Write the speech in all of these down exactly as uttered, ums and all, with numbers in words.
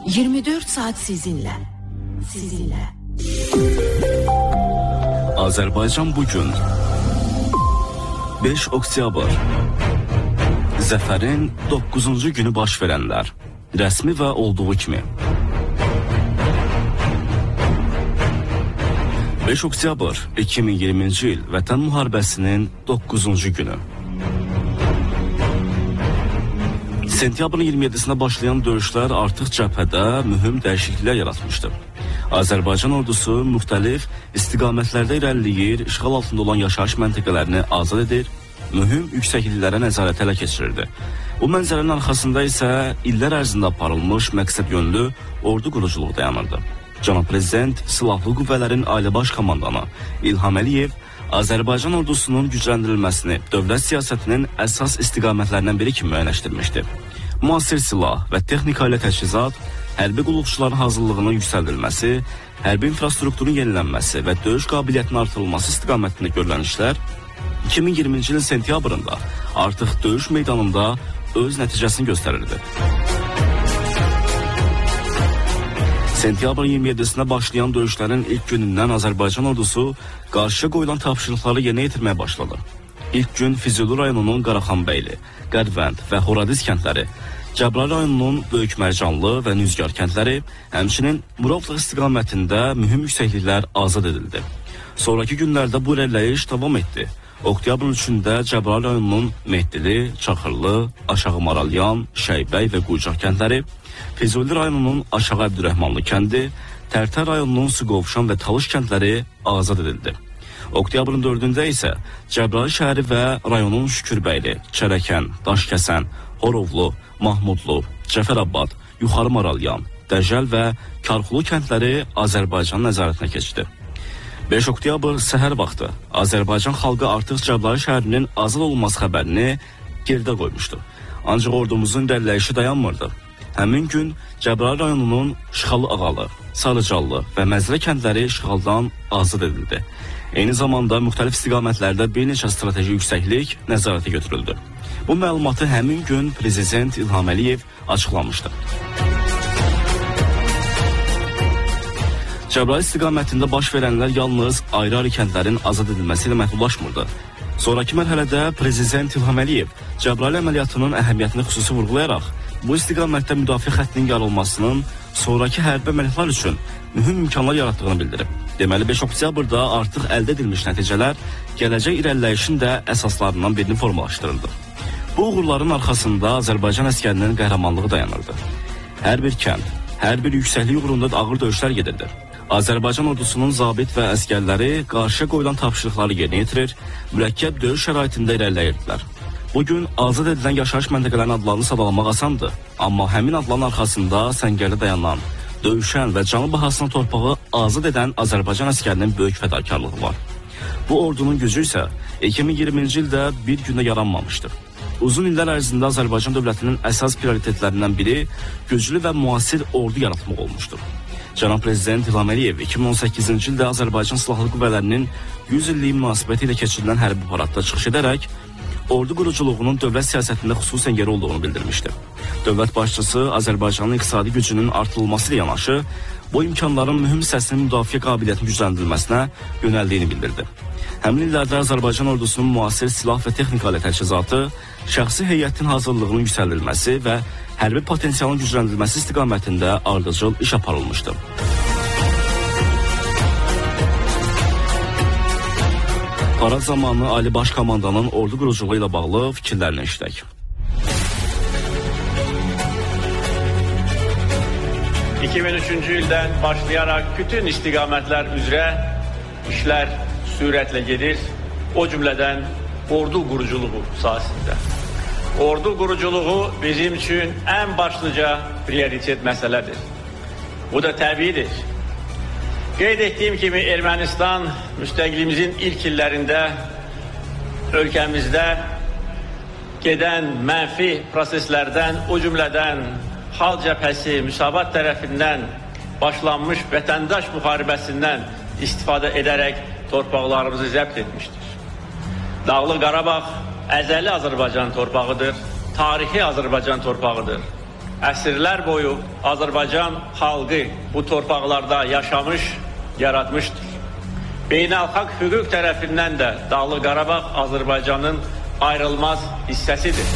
yirmi dörd saat sizinlə. Sizinlə. Azərbaycan bugün beş oktyabr Zəfərin doqquzuncu günü baş verənlər, rəsmi və olduğu kimi. beş oktyabr iki min iyirminci il Vətən müharibəsinin doqquzuncu günü. Sentyabrın iyirmi yeddisində başlayan döyüşlər artıq cəbhədə mühüm dəyişikliklər yaratmışdı. Azərbaycan ordusu müxtəlif istiqamətlərdə irəliləyir, işğal altında olan yaşayış məntəqələrini azad edir, mühüm yüksəkliklərə nəzarət ələ keçirirdi. Bu mənzərənin arxasında isə illər ərzində aparılmış məqsəd yönlü ordu quruculuğu dayanırdı. Cənab Prezident Silahlı Qüvvələrin Ali Baş Komandanı İlham Əliyev Azərbaycan ordusunun gücləndirilməsini dövlət siyasətinin əsas istiqamətlərindən biri kimi müəyyənləşdirmişdi. Müasir silah və texnika ilə təchizat, hərbi qulluqçuların hazırlığının yüksəldilməsi, hərbi infrastrukturun yenilənməsi və döyüş qabiliyyətinin artırılması istiqamətində görülən işlər iki min iyirminci ilin sentyabrında artıq döyüş meydanında öz nəticəsini göstərirdi. Sentyabrın iyirmi yeddisində başlayan döyüşlərin ilk günündən Azərbaycan ordusu qarşıya qoyulan tapşırıqları yerinə yetirməyə başladı. İlk gün Füzuli rayonunun Qaraxanbəyli, Qədvənd və Horadiz kəndləri, Cəbrayıl rayonunun Böyük Mərcanlı və Nüzgar kəndləri, həmçinin Murovluq istiqamətində mühüm yüksəkliklər azad edildi. Sonraki günlərdə bu irəliləyiş davam etdi. Oktyabrın üçündə Cəbrayıl rayonunun Mehdili, Çaxırlı, Aşağı Maralyan, Şəybəy və Qucaq kəndləri, Füzuli rayonunun Aşağı Əbdürrəhmanlı kəndi, Tərtər rayonunun Suqovuşan və Talış kəndləri azad edildi. Oktyabrın dördündə isə Cəbrayıl şəhəri və rayonun Şükürbəyli, Çərəkən, Daşkəsən, Horovlu, Mahmudlu, Cəfərabad, Yuxarı Maralyan, Dəcəl və Karxulu kəndləri Azərbaycan nəzarətinə keçdi. beş oktyabr səhər vaxtı Azərbaycan xalqı artıq Cəbrayıl şəhərinin azad olunması xəbərini geridə qoymuşdu. Ancaq ordumuzun irəliləyişi dayanmırdı. Həmin gün Cəbrayıl rayonunun Şıxalı Ağalı, Sarıcallı və Məzrə kəndləri işğaldan azad edildi. Eyni zamanda müxtəlif istiqamətlərdə bir neçə strateji yüksəklik nəzarətə götürüldü. Bu məlumatı həmin gün Prezident İlham Əliyev açıqlamışdı. Cəbrayıl istiqamətində baş verənlər yalnız ayrı-ayrı kəndlərin azad edilməsi ilə məhdudlaşmırdı. Sonraki mərhələdə Prezident İlham Əliyev Cəbrayıl əməliyyatının əhəmiyyətini xüsusi vurğulayaraq, bu istiqamətdə müdafiə xəttinin yarılmasının sonraki hərbi əməliyyatlar üçün mühüm imkanlar yaratdığını bildirib. Deməli, beş oktyabrda artıq əldə edilmiş nəticələr gələcək irəliləyişin də əsaslarından birini formalaşdırıldı. Bu uğurların arxasında Azərbaycan əskərinin qəhrəmanlığı dayanırdı. Hər bir kənd, hər bir yüksəklik uğrunda ağır döyüşlər gedirdi. Azərbaycan ordusunun zabit və əskərləri qarşıya qoyulan tapşırıqları yerinə yetirir, mürəkkəb döyüş şəraitində irəliləyirdilər. Bugün azad edilən yaşayış məntəqələrinin adlarını sadalamaq asandır, amma həmin adların arxasında səngərdə dayanan, döyüşən və canı bahasına torpağı azad edən Azərbaycan əskərinin böyük fədakarlığı var. Bu ordunun gücü isə iki min iyirminci ildə bir gündə yaranmamışdır. Uzun illər ərzində Azərbaycan dövlətinin əsas prioritetlərindən biri güclü və müasir ordu yaratmaq olmuşdur. Cənab Prezident İlham Əliyev iki min on səkkizinci ildə Azərbaycan Silahlı Qüvvələrinin yüz illiyi münasibəti ilə keçirilən hərbi paradda çıxış edərək, ordu quruculuğunun dövlət siyasətində xüsusən yeri olduğunu bildirmişdir. Dövlət başçısı Azərbaycanın iqtisadi gücünün artırılması ilə yanaşı, bu imkanların mühüm hissəsinin müdafiə qabiliyyətinin gücləndirilməsinə yönəldiyini bildirdi. Həmin illərdə Azərbaycan ordusunun müasir silah və texnika ilə təchizatı, şəxsi heyətin hazırlığının yüksəldilməsi və hərbi potensialın gücləndirilməsi istiqamətində ardıcıl iş aparılmışdı. Parad zamanı Ali Baş Komandanın ordu quruculuğu ilə bağlı fikirlərini eşitək. iki min üçüncü ildən başlayaraq bütün istiqamətlər üzrə işlər sürətlə gedir, o cümlədən ordu quruculuğu sahəsində. Ordu quruculuğu bizim üçün ən başlıca prioritet məsələdir. Bu da təbiidir. Qeyd etdiyim kimi Ermənistan müstəqiliyimizin ilk illərində ölkəmizdə gedən mənfi proseslərdən, o cümlədən xalq cəbhəsi Müsavat tərəfindən başlanmış vətəndaş müharibəsindən istifadə edərək torpaqlarımızı zəbt etmişdir. Dağlıq Qarabağ əzəli Azərbaycan torpağıdır, tarixi Azərbaycan torpağıdır. əsrlər boyu Azərbaycan xalqı bu torpaqlarda yaşamış, yaratmışdır. Beynəlxalq hüquq tərəfindən də Dağlıq Qarabağ Azərbaycanın ayrılmaz hissəsidir.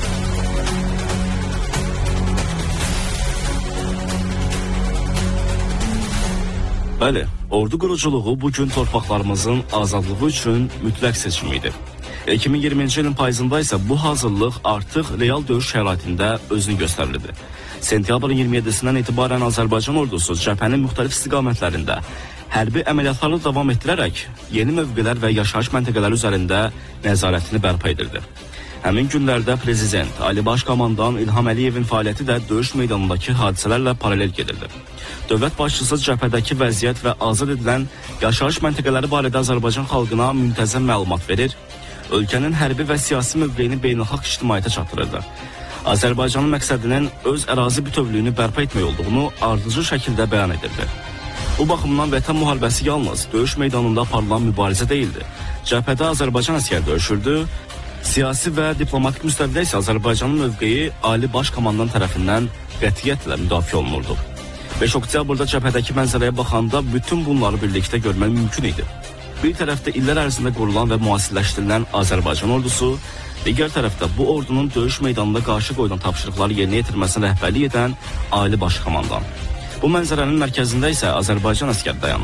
Bəli, ordu quruculuğu bugün torpaqlarımızın azadlığı üçün mütləq seçimi idi. iki min iyirminci ilin payızında isə bu hazırlıq artıq real döyüş şəraitində özünü göstərildi. Sentyabrın iyirmi yedisindən etibarən Azərbaycan ordusu cəbhənin müxtəlif istiqamətlərində hərbi əməliyyatları davam etdirərək yeni mövqelər və yaşayış məntəqələri üzərində nəzarətini bərpa edirdi. Həmin günlərdə Prezident Ali Baş Komandan İlham Əliyevin fəaliyyəti də döyüş meydanındakı hadisələrlə paralel gedirdi. Dövlət başçısı cəbhədəki vəziyyət və azad edilən yaşayış məntəqələri barədə Azərbaycan xalqına müntəzəm məlumat verir, ölkənin hərbi və siyasi mövqeyini beynəlxalq ictimaiyyətə çatdırırdı. Azərbaycanın məqsədinin öz ərazi bütövlüyünü bərpa etmək olduğunu ardıcıl şəkildə bəyan edirdi. Bu baxımdan Vətən müharibəsi yalnız döyüş meydanında aparılan mübarizə deyildi. Cəbhədə Azərbaycan əsgər döyüşürdü, siyasi və diplomatik müstəvidə isə Azərbaycanın mövqeyi Ali Baş Komandan tərəfindən qətiyyətlə müdafiə olunurdu. beş oktyabrda cəbhədəki mənzərəyə baxanda bütün bunları birlikdə görmək mümkün idi. Bir tərəfdə illər ərzində qurulan və müasirləşdirilən Azərbaycan ordusu, digər tərəfdə bu ordunun döyüş meydanında qarşı qoyulan tapşırıqları yerinə yetirməsinə rəhbərlik edən Ali Baş Komandan. Bu mənzərənin mərkəzində isə Azərbaycan əsgəri dayanır.